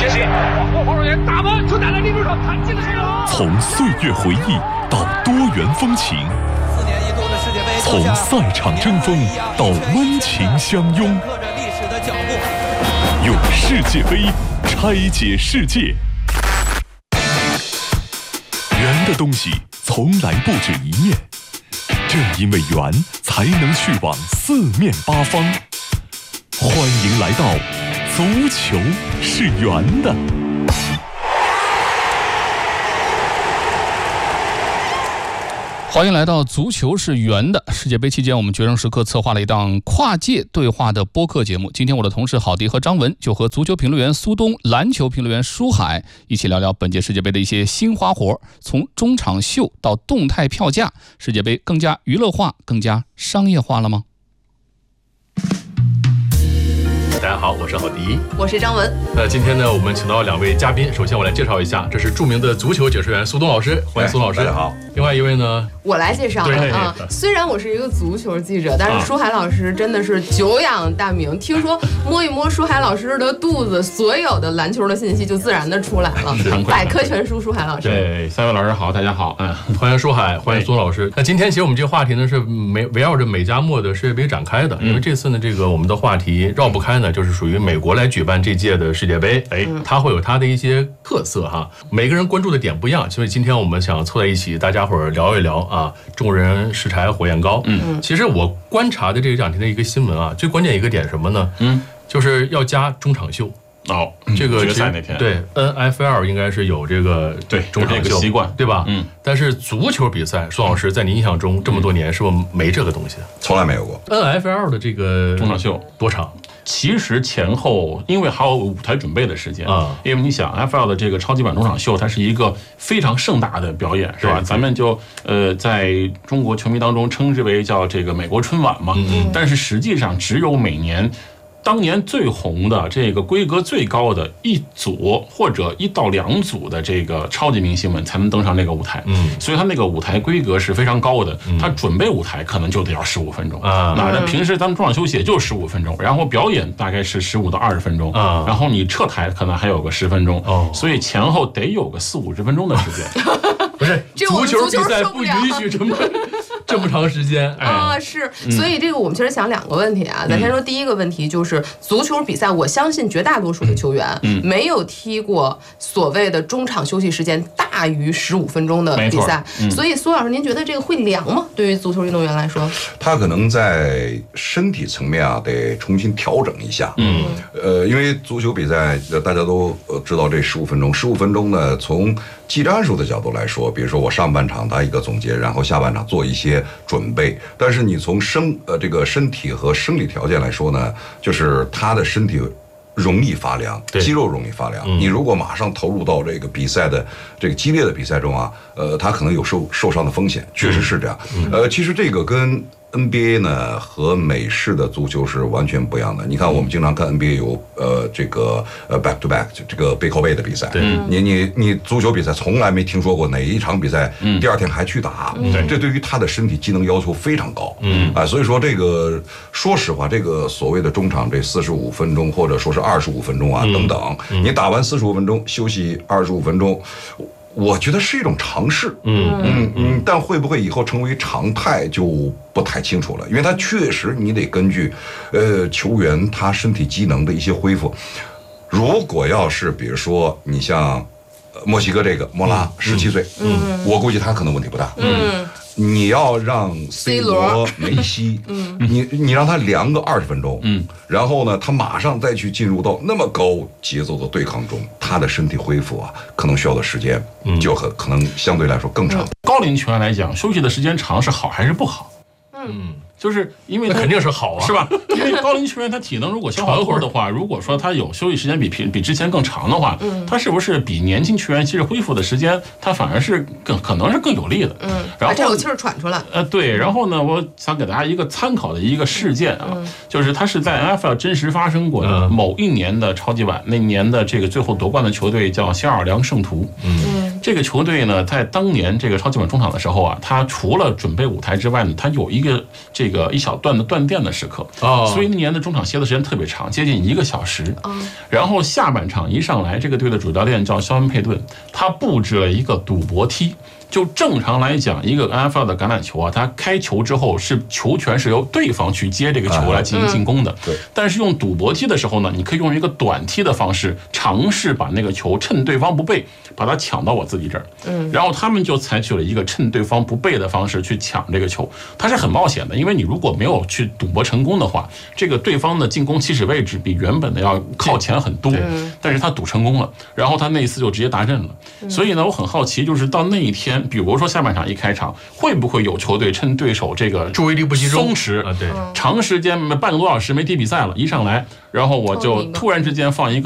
杰西，防守员打门，球打在立柱上，弹进了球。 从岁月回忆到多元风情 ，4年一度的世界杯， 从赛场争锋到温情相拥， 刻着历史的脚步， 用世界杯拆解世界。圆的东西从来不止一面，正因为圆，才能去往四面八方。欢迎来到足球是圆的。 欢迎来到足球是圆的。世界杯期间，我们决胜时刻策划了一档跨界对话的播客节目。今天我的同事郝迪和张文就和足球评论员苏东、篮球评论员舒海一起聊聊本届世界杯的一些新花活，从中场秀到动态票价，世界杯更加娱乐化、更加商业化了吗？ 大家好，我是郝迪， 我是张文。 今天呢，我们请到2位嘉宾。首先我来介绍一下，这是著名的足球解说员苏东老师，欢迎苏东老师。 大家好。 另外一位呢， 我来介绍啊。虽然我是一个足球记者，但是舒海老师真的是久仰大名。听说摸一摸舒海老师的肚子，所有的篮球的信息就自然的出来了。百科全书，舒海老师。 对，3位老师好，大家好，欢迎舒海，欢迎苏老师。那今天其实我们这个话题呢是围绕着美加墨的世界杯展开的，因为这次呢，这个我们的话题绕不开呢，就是属于美国来举办这届的世界杯，它会有它的一些特色哈，每个人关注的点不一样，所以今天我们想凑在一起，大家伙儿聊一聊啊，众人拾柴火焰高。其实我观察的这2天的一个新闻啊，最关键一个点什么呢？就是要加中场秀。这个决赛那天， 对 NFL 应该是有这个中场秀习惯， 对吧？但是足球比赛，苏老师在您印象中这么多年是不是没这个东西？ 从来没有过。 NFL 的这个中场秀多长？ 其实前后，因为还有舞台准备的时间因为你想 NFL 的这个超级版中场秀，它是一个非常盛大的表演，是吧？咱们就在中国球迷当中称之为叫这个美国春晚嘛。但是实际上只有每年当年最红的这个规格最高的一组或者1到2组的这个超级明星们才能登上那个舞台，所以他那个舞台规格是非常高的，他准备舞台可能就得要15分钟那平时咱们中场休息也就15分钟，然后表演大概是15到20分钟然后你撤台可能还有个10分钟所以前后得有个40-50分钟的时间。 不是足球比赛不允许这么长时间是，所以这个我们其实想2个问题啊。咱先说第一个问题，就是足球比赛，我相信绝大多数的球员没有踢过所谓的中场休息时间大于15分钟的比赛，所以苏老师，您觉得这个会凉吗？对于足球运动员来说， 他可能在身体层面啊得重新调整一下。因为足球比赛大家都知道这15分钟呢，从技战术的角度来说，比如说我上半场打一个总结，然后下半场做一些准备。但是你从这个身体和生理条件来说呢，就是他的身体容易发凉，肌肉容易发凉。你如果马上投入到这个比赛的这个激烈的比赛中啊，他可能有受伤的风险，确实是这样。其实这个跟NBA 呢和美式的足球是完全不一样的。你看，我们经常看 NBA 有这个back to back 这个背靠背的比赛。你足球比赛从来没听说过哪一场比赛第2天还去打。这对于他的身体机能要求非常高。所以说这个说实话，这个所谓的中场这45分钟或者说是25分钟啊等等，你打完45分钟休息25分钟。我觉得是一种尝试，但会不会以后成为常态就不太清楚了，因为它确实你得根据，球员他身体机能的一些恢复。如果要是比如说你像墨西哥这个莫拉17岁，我估计他可能问题不大，你要让 C 罗、梅西，你让他凉个20分钟，然后呢，他马上再去进入到那么高节奏的对抗中，他的身体恢复啊，可能需要的时间就可能相对来说更长。 高龄球员来讲，休息的时间长是好还是不好？就是因为那肯定是好啊， 是吧？因为高龄球员他体能如果消耗多的话，如果说他有休息时间比之前更长的话，他是不是比年轻球员其实恢复的时间，他反而是可能是更有利的？ 然后这口气儿喘出来。 对。然后呢，我想给大家一个参考的一个事件啊，就是它是在 NFL 真实发生过的某一年的超级碗，那年的这个最后夺冠的球队叫新奥尔良圣徒。 这个球队呢，在当年这个超级碗中场的时候啊，他除了准备舞台之外呢，他有一个一小段的断电的时刻所以那年的中场歇的时间特别长，接近1个小时然后下半场一上来，这个队的主教练叫肖恩佩顿，他布置了一个赌博梯。就正常来讲，一个 NFL 的橄榄球啊，它开球之后是球权是由对方去接这个球来进行进攻的。 对。 但是用赌博梯的时候呢，你可以用一个短梯的方式尝试把那个球趁对方不备，把它抢到我自己这儿。然后他们就采取了一个趁对方不备的方式去抢这个球，它是很冒险的，因为你如果没有去赌博成功的话，这个对方的进攻起始位置比原本的要靠前很多。但是他赌成功了，然后他那一次就直接达阵了。所以呢，我很好奇，就是到那一天。比如说下半场一开场，会不会有球队趁对手这个注意力不集中、 松弛对， 长时间半个多小时没踢比赛了，一上来，然后我就突然之间放一个